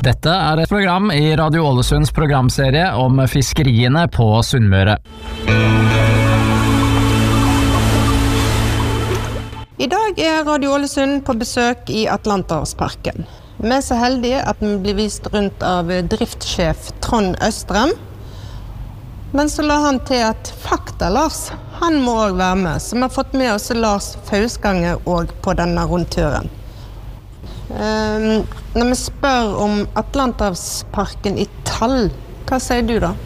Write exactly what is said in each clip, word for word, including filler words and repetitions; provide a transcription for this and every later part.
Dette er et program i Radio Ålesunds programserie om fiskeriene på Sunnmøre. I dag er Radio Ålesund på besøk i Atlanterhavsparken. Vi er så heldige at vi blir vist rundt av driftssjef Trond Østrem. Men så la han til at Fakta Lars, han må også være med, så vi har fått med oss Lars Fausgange også på denne rundturen. Um, når vi spør om Atlanterhavsparken i tall, hva sier du da?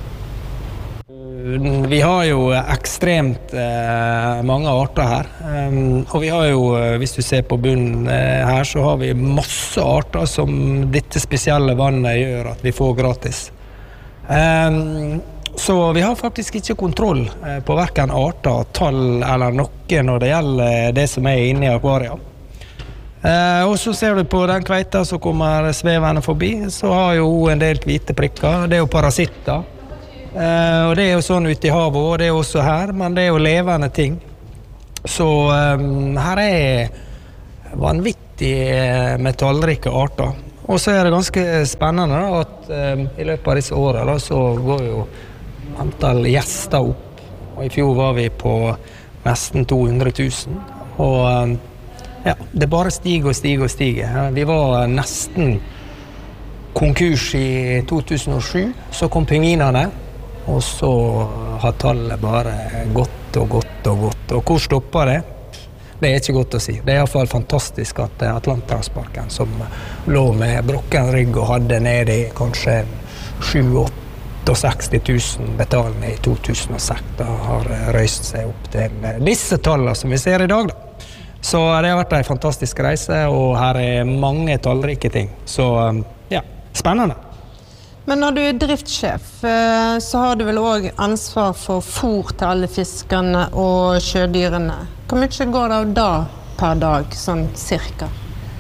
Vi har jo ekstremt eh, mange arter her, um, og vi har jo, hvis du ser på bunnen eh, her, så har vi masse arter som dette spesielle vannet gjør at vi får gratis. Um, så vi har faktisk ikke kontroll eh, på hverken arter, tall eller noe når det gjelder det som er inne i akvariet. Eh, og så ser du på den kveita som kommer svevende forbi, så har jo en del hvite prikker, det er jo parasitter. Eh, og det er jo sånn ute i havet, og det er også her, men det er jo levende ting. Så um, her er vanvittig metallrike arter. Og så er det ganske spennende da, at um, i løpet av disse årene da, så går jo antall gjester opp. Og i fjor var vi på nesten to hundre tusen. Og um, ja, det bare stiger og stiger og stiger. Vi var nesten konkurs i to tusen og sju, så kom pingvinene, og så har tallet bare gått og gått og gått. Og hvor stopper det? Det er ikke godt å si. Det er i hvert fall fantastisk at Atlanterhavsparken, som lå med brokken rygg og hadde ned i kanskje sju til seksti tusen betalende i to tusen og seks, da har røyst seg opp til disse tallene som vi ser i dag da. Så det har vært en fantastisk reise, og her er mange tallrike ting. Så ja, spennende. Men når du er driftssjef, så har du vel også ansvar for fôr til alle fiskerne og sjødyrene. Hvor mye går det av da per dag, sånn cirka?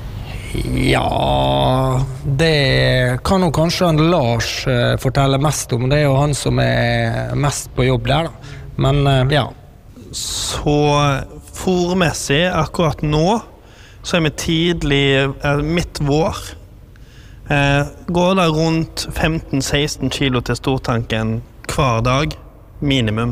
Ja, det kan jo kanskje han Lars fortelle mest om. Det er jo han som er mest på jobb der da. Men ja. Så fôrmessig, akkurat nå, så er vi tidlig, er midt vår. Eh, går det rundt femten til seksten kilo til stortanken hver dag, minimum.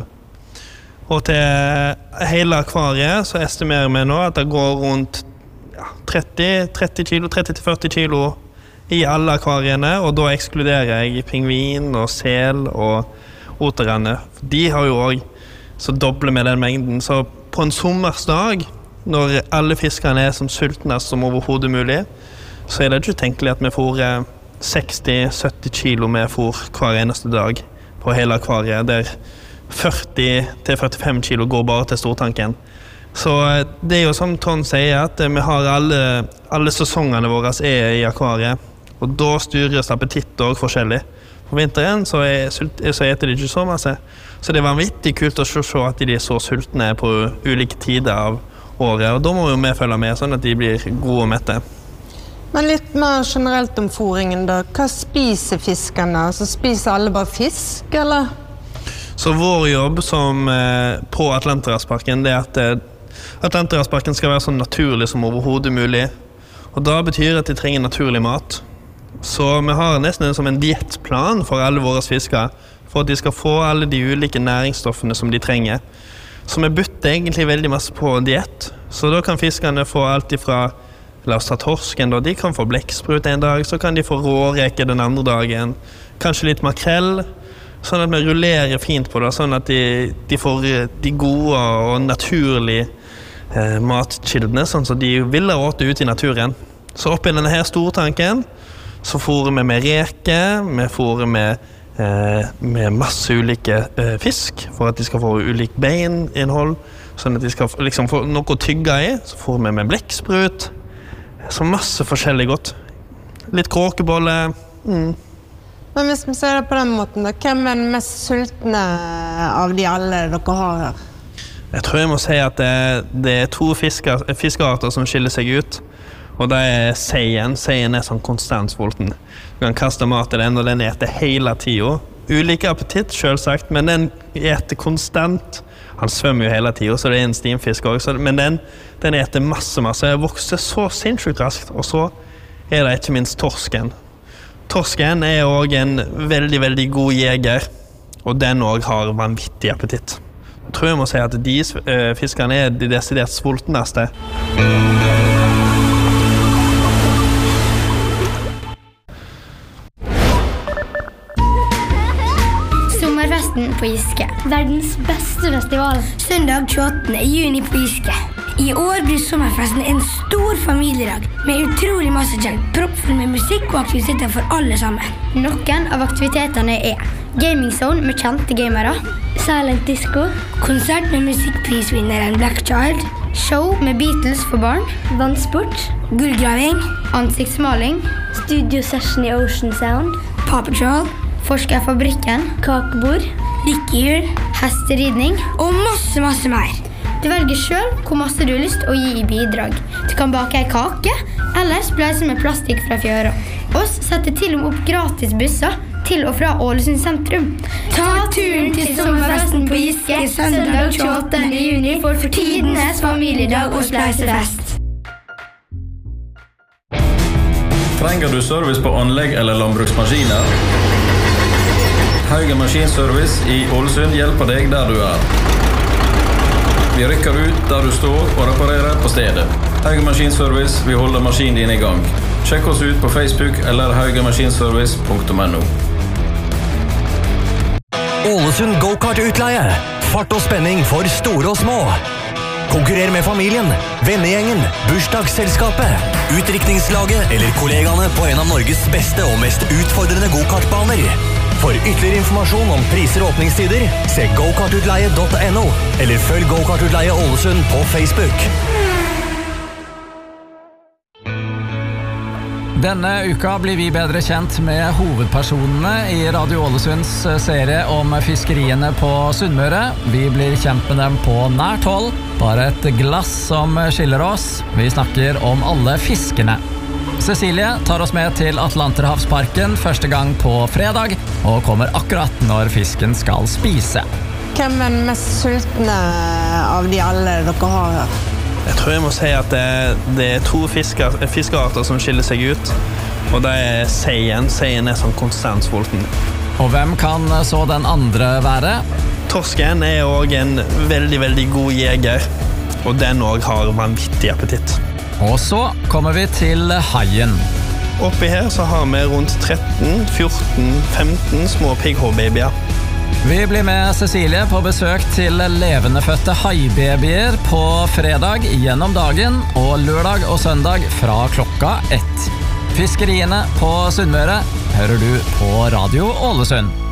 Og til hele akvariet så estimerer vi nå at det går rundt ja, tretti kilo, tretti til førti kilo i alle akvariene, og da ekskluderer jeg pingvin og sel og oterrenne. De har jo også så doble med den mengden, så på en sommersdag, når alle fiskerne er som sultnest som overhodet mulig, så er det ikke tenkelig at vi får seksti til sytti kilo med fôr hver eneste dag på hele akvariet, der førti til førtifem kilo går bare til stortanken. Så det er jo som Trond sier, at vi har alle, alle sesongene våre er i akvariet, og da styres appetitt også forskjellig. På vinteren så, er, så eter de ikke så masse. Så det er vanvittig kult å se at de er så sultne på ulike tider av året, og da må vi følge med, sånn at de blir gode og mette. Men litt mer generelt om fôringen da. Hva spiser fiskerne? Så spiser alle bare fisk, eller? Så vår jobb som, eh, på Atlanterhavsparken, det er at eh, Atlanterhavsparken skal være så naturlig som overhodet mulig. Og da betyr det at de trenger naturlig mat. Så vi har nesten som en diettplan for alle våre fisker, for at de skal få alle de ulike næringsstoffene som de trenger. Så vi bytter egentlig veldig masse på diett. Så da kan fiskerne få alt ifra, la oss ta torsken, da. De kan få blekksprut en dag, så kan de få råreke den andre dagen. Kanskje litt makrell, sånn at vi rullerer fint på det, sånn at de, de får de gode og naturlige eh, matkildene, sånn som de ville råte ut i naturen. Så oppi denne her stortanken, så fôrer vi med reke, vi fôrer med, eh, med masse ulike eh, fisk, for at de skal få ulik beininnhold, sånn at de skal liksom få noe å tygge i. Så fôrer vi med blekksprut, så masse forskjellig godt. Litt kråkebolle. Mm. Men hvis vi ser det på den måten, da, hvem er den mest sultne av de alle dere har her? Jeg tror jeg må si at det, det er to fisker, fiskearter som skiller seg ut. Og det er seien. Seien er sånn konstant sulten. Du kan kaste mat til den, og den eter hele tiden. Ulike appetitt, selvsagt, men den eter konstant. Han svømmer jo hele tiden, så det er en stimfisk også. Men den, den eter masse, masse. Den vokser så sinnssykt raskt, og så er det ikke minst torsken. Torsken er også en veldig, veldig god jeger, og den også har vanvittig appetitt. Jeg tror jeg må si at de uh, fiskerne er de desidert sultneste. Sommerfesten på Giske. Verdens beste festival. Søndag tjueåttende juni på Giske. I år blir sommerfesten en stor familiedag med utrolig masse kjent, proppfull med musikk og aktiviteter for alle sammen. Noen av aktivitetene er Gaming Zone med kjente gamere, Silent Disco, konsert med musikkprisvinneren Black Child, show med Beatles for barn, vannsport, gullgraving, ansiktsmaling, studio session i Ocean Sound, Paw Patrol, Forskerfabrikken, kakebord, lykkehjul, hesteridning og masse, masse mer. Du velger selv hvor masse du har lyst å gi i bidrag. Du kan bake en kake, eller spleise med plastikk fra fjøra. Oss setter til og med opp gratis busser til og fra Ålesund sentrum. Ta turen til sommerfesten på Giske søndag tjueåttende juni for for tidenes familiedag og spleisefest. Trenger du service på anlegg eller landbruksmaskiner? Haugen Maskinservice i Ålesund hjelper deg der du er. Vi rykker ut der du står og reparerer på stedet. Haugen Maskinservice, vi holder maskinen din i gang. Sjekk oss ut på Facebook eller haugenmaskinservice punktum no. Ålesund go-kart-utleie. Fart og spenning for store og små. Konkurrer med familien, vennegjengen, bursdagsselskapet, utdrikningslaget eller kollegaene på en av Norges beste og mest utfordrende go-kartbaner. For ytterligere informasjon om priser og åpningstider, se go kart utleie punktum no eller følg Go-kart-utleie Ålesund på Facebook. Denne uka blir vi bedre kjent med hovedpersonene i Radio Ålesunds serie om fiskeriene på Sunnmøre. Vi blir kjent med dem på nært hold, bare et glass som skiller oss. Vi snakker om alle fiskene. Cecilie tar oss med til Atlanterhavsparken første gang på fredag, og kommer akkurat når fisken skal spise. Hvem er den mest sultne av de alle dere har her? Jeg tror jeg må si at det, det er to fisker, fiskearter som skiller seg ut, og det er seien. Seien er sånn konstant sulten. Og hvem kan så den andre være? Torsken er også en veldig, veldig god jeger, og den også har vanvittig appetitt. Og så kommer vi til haien. Oppi her så har vi rundt tretten, fjorten, femten små pigghårbabyer. Vi blir med Cecilie på besøk til levendefødte haibabyer på fredag gjennom dagen, og lørdag og søndag fra klokka ett. Fiskeriene på Sunnmøre hører du på Radio Ålesund.